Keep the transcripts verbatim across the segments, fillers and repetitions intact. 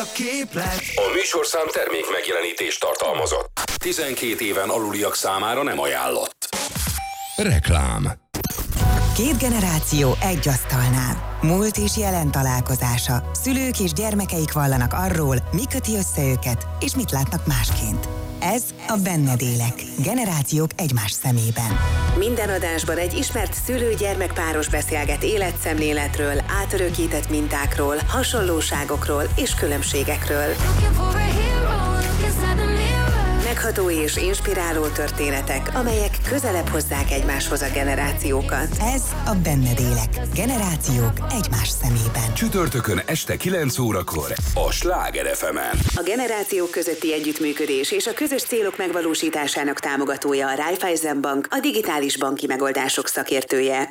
a képlet. A műsorszám termék megjelenítést tartalmazott. tizenkét éven aluliak számára nem ajánlott. Reklám. Két generáció egy asztalnál. Múlt és jelen találkozása. Szülők és gyermekeik vallanak arról, mi köti össze őket, és mit látnak másként. Ez a Benned élek. Generációk egymás szemében. Minden adásban egy ismert szülő-gyermek-páros beszélget életszemléletről, átörökített mintákról, hasonlóságokról és különbségekről. Megható és inspiráló történetek, amelyek közelebb hozzák egymáshoz a generációkat. Ez a Benned élek. Generációk egymás szemében. Csütörtökön este kilenc órakor a Sláger ef emen. A generációk közötti együttműködés és a közös célok megvalósításának támogatója a Raiffeisen Bank, a digitális banki megoldások szakértője.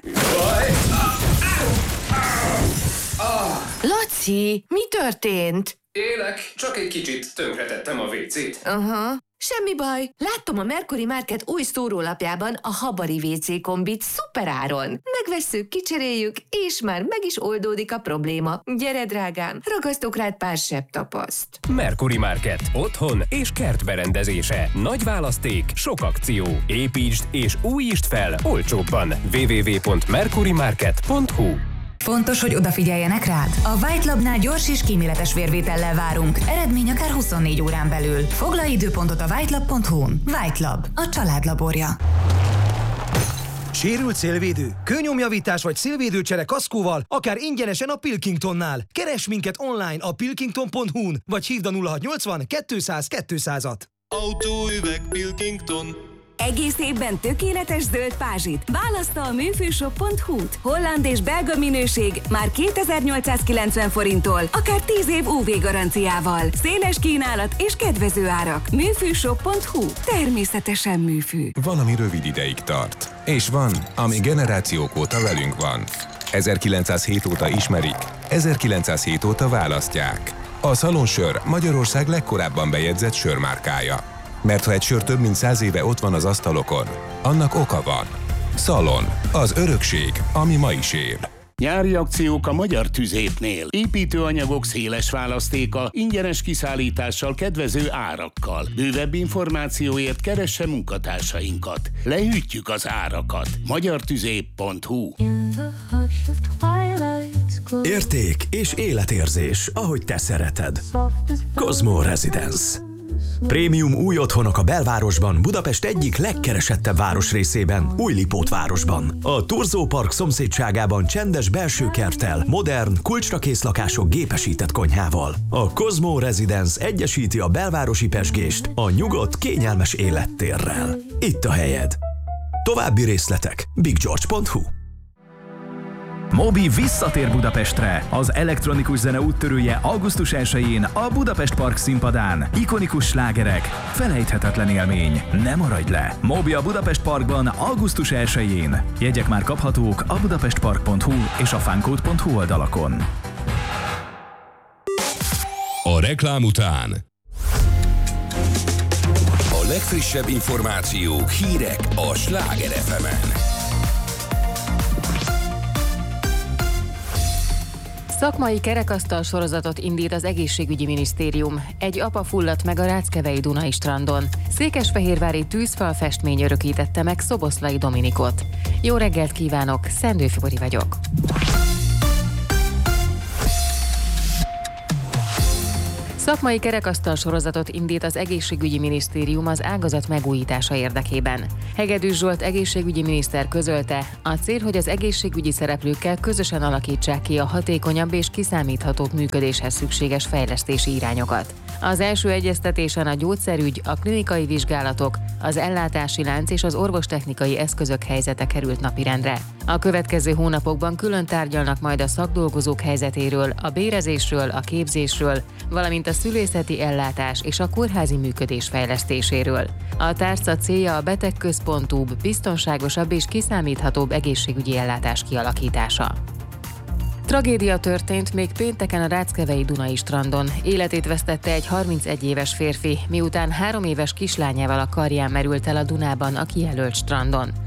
Laci, mi történt? Élek, csak egy kicsit tönkretettem a vécét. Aha. Semmi baj. Láttam a Mercury Market új szórólapjában a Habari vé cé kombit szuperáron. Megvesszük, kicseréljük, és már meg is oldódik a probléma. Gyere, drágám, ragasztok rád pár sebb tapaszt. Mercury Market. Otthon és kertberendezése. Nagy választék, sok akció. Építsd és újítsd fel olcsóbban. double-u double-u double-u pont mercury market pont hu. Fontos, hogy odafigyeljenek rád. A White Labnál gyors és kíméletes vérvétellel várunk. Eredmény akár huszonnégy órán belül. Foglalj időpontot a whitelab pont hu-n. White Lab, a család laborja. Sérült szélvédő, kőnyomjavítás vagy szélvédőcsere kaszkóval, akár ingyenesen a Pilkingtonnál. Keresd minket online a pilkington pont hu-n, vagy hívd a nulla hatszáznyolcvan kétszáz kétszázat. Autóüveg Pilkington. Egész évben tökéletes zöld pázsit. Választa a műfűshop pont hu-t. Holland és belga minőség már kétezer-nyolcszázkilencven forinttól, akár tíz év ú vé garanciával. Széles kínálat és kedvező árak. műfűshop pont hu. Természetesen műfű. Van, ami rövid ideig tart. És van, ami generációk óta velünk van. ezerkilencszázhét óta ismerik, ezerkilencszázhét óta választják. A Szalonsör Magyarország legkorábban bejegyzett sörmárkája. Mert ha egy sör több mint száz éve ott van az asztalokon, annak oka van. Szalon, az örökség, ami ma is él. Nyári akciók a Magyar Tüzépnél. Építőanyagok széles választéka, ingyenes kiszállítással, kedvező árakkal. Bővebb információért keresse munkatársainkat. Lehűtjük az árakat. magyartüzép pont hu. Érték és életérzés, ahogy te szereted. Cosmo Residence. Prémium új otthonok a belvárosban, Budapest egyik legkeresettebb városrészében, Újlipót-városban. A Turzó Park szomszédságában csendes belső kerttel, modern, kulcsra kész lakások gépesített konyhával. A Cosmo Residence egyesíti a belvárosi pezsgést a nyugodt, kényelmes élettérrel. Itt a helyed. További részletek big george pont hu. Mobi visszatér Budapestre. Az elektronikus zene úttörője augusztus elsején a Budapest Park színpadán. Ikonikus slágerek, felejthetetlen élmény. Ne maradj le! Mobi a Budapest Parkban augusztus elsején. Jegyek már kaphatók a budapestpark pont hu és a funcode pont hu oldalakon. A reklám után a legfrissebb információk, hírek a Sláger ef emen. Szakmai kerekasztal sorozatot indít az egészségügyi minisztérium. Egy apa fulladt meg a Ráckevei Dunai strandon. Székesfehérvári tűzfal festmény örökítette meg Szoboszlai Dominikot. Jó reggelt kívánok, Szendő Fibori vagyok. Szakmai kerekasztal sorozatot indít az egészségügyi minisztérium az ágazat megújítása érdekében. Hegedűs Zsolt egészségügyi miniszter közölte, a cél, hogy az egészségügyi szereplőkkel közösen alakítsák ki a hatékonyabb és kiszámíthatóbb működéshez szükséges fejlesztési irányokat. Az első egyeztetésen a gyógyszerügy, a klinikai vizsgálatok, az ellátási lánc és az orvostechnikai eszközök helyzete került napirendre. A következő hónapokban külön tárgyalnak majd a szakdolgozók helyzetéről, a bérezésről, a képzésről, valamint a szülészeti ellátás és a kórházi működés fejlesztéséről. A tárca célja a betegközpontúbb, biztonságosabb és kiszámíthatóbb egészségügyi ellátás kialakítása. Tragédia történt még pénteken a Ráckevei Dunai strandon. Életét vesztette egy harmincegy éves férfi, miután három éves kislányával a karján merült el a Dunában a kijelölt strandon.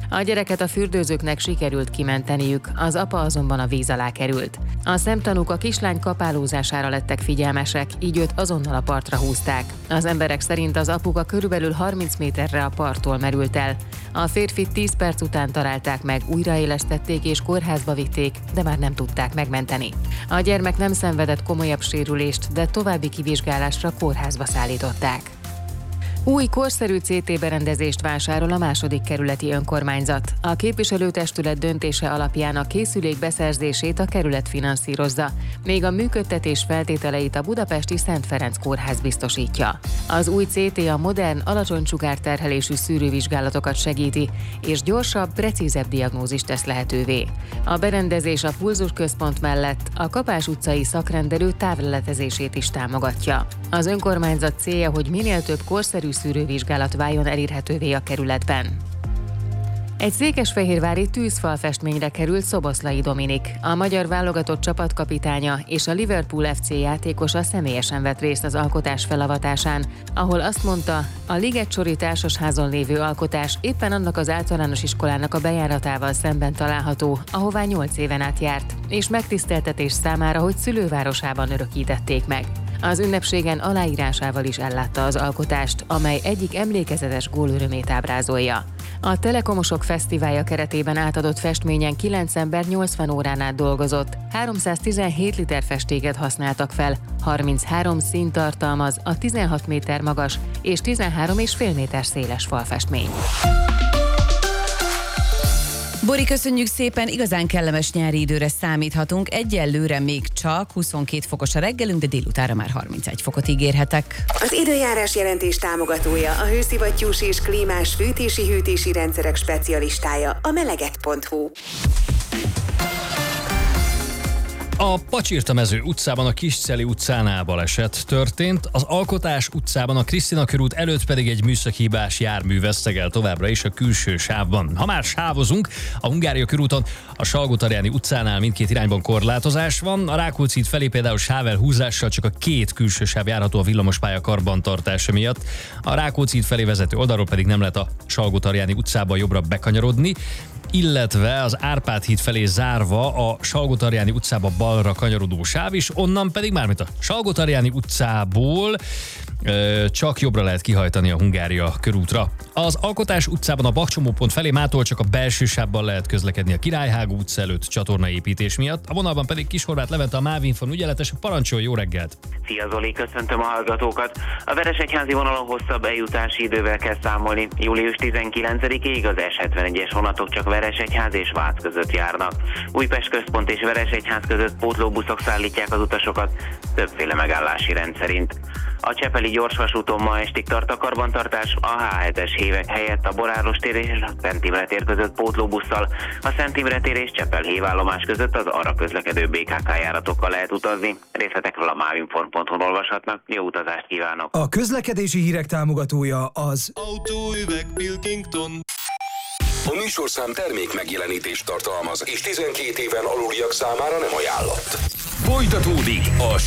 A gyereket a fürdőzőknek sikerült kimenteniük, az apa azonban a víz alá került. A szemtanúk a kislány kapálózására lettek figyelmesek, így őt azonnal a partra húzták. Az emberek szerint az apuka körülbelül harminc méterre a parttól merült el. A férfit tíz perc után találták meg, újraélesztették és kórházba vitték, de már nem tudták megmenteni. A gyermek nem szenvedett komolyabb sérülést, de további kivizsgálásra kórházba szállították. Új korszerű cé té berendezést vásárol a második kerületi önkormányzat. A képviselőtestület döntése alapján a készülék beszerzését a kerület finanszírozza, még a működtetés feltételeit a budapesti Szent Ferenc kórház biztosítja. Az új cé té a modern, alacsony sugárterhelésű szűrővizsgálatokat segíti, és gyorsabb, precízebb diagnózist tesz lehetővé. A berendezés a pulzusközpont mellett a Kapás utcai szakrendelő távleletezését is támogatja. Az önkormányzat célja, hogy minél több korszerű szűrővizsgálat váljon elérhetővé a kerületben. Egy székesfehérvári tűzfalfestményre került Szoboszlai Dominik. A magyar válogatott csapatkapitánya és a Liverpool ef cé játékosa személyesen vett részt az alkotás felavatásán, ahol azt mondta, a Ligetsori társasházon lévő alkotás éppen annak az általános iskolának a bejáratával szemben található, ahová nyolc éven át járt, és megtiszteltetés számára, hogy szülővárosában örökítették meg. Az ünnepségen aláírásával is ellátta az alkotást, amely egyik emlékezetes gólörömét ábrázolja. A Telekomosok Fesztiválja keretében átadott festményen kilenc ember nyolcvan órán át dolgozott, háromszáztizenhét liter festéket használtak fel, harminchárom színt tartalmaz a tizenhat méter magas és tizenhárom egész öt méter széles falfestmény. Bori, köszönjük szépen, igazán kellemes nyári időre számíthatunk. Egyelőre még csak huszonkét fokos a reggelünk, de délutánra már harmincegy fokot ígérhetek. Az időjárás jelentés támogatója, a hőszivattyús és klímás fűtési-hűtési rendszerek specialistája, a meleget pont hu. A Pacsirtamező utcában a Kisceli utcánál baleset történt, az Alkotás utcában a Krisztina körút előtt pedig egy műszaki-hibás jármű vesztegel továbbra is a külső sávban. Ha már sávozunk, a Hungária körúton a Salgótarjáni utcánál mindkét irányban korlátozás van, a Rákóczi híd felé például sávelhúzással csak a két külső sáv járható a villamospálya karbantartása miatt, a Rákóczi híd felé vezető oldalról pedig nem lehet a Salgótarjáni utcába jobbra bekanyarodni, illetve az Árpád híd felé zárva a Salgótarjáni utcába balra kanyarodó sáv is, onnan pedig mármint a Salgótarjáni utcából ö, csak jobbra lehet kihajtani a Hungária körútra. Az Alkotás utcában a Bakcsomópont felé mától csak a belső sávban lehet közlekedni a Királyhágó utca előtt csatornaépítés miatt, a vonalban pedig Kishorváth Levente, a MÁV-Info ügyeletes, parancsolj, jó reggelt! Szia Zoli, köszöntöm a hallgatókat! A Veresegyházi vonalon hosszabb eljutási idővel kell számolni. július tizenkilencedikéig az es hetvenegyes vonatok csak Veresegyház és Vác között járnak. Újpest központ és Veresegyház között pótlóbuszok szállítják az utasokat, többféle megállási rend szerint. A Csepeli gyorsvasúton ma estig tart a karbantartás, a há hetes helyett a Boráros tér és a Szent Imre tér között pótlóbusszal, a Szent Imre tér és Csepel hévállomás között az arra közlekedő bé ká ká járatokkal lehet utazni. Részletekről a mávinform pont hu-n olvashatnak. Jó utazást kívánok! A közlekedési hírek támogatója az Autóüveg Pilkington. A műsorszám termék megjelenítést tartalmaz, és tizenkét éven aluliak számára nem ajánlott. Folytatódik a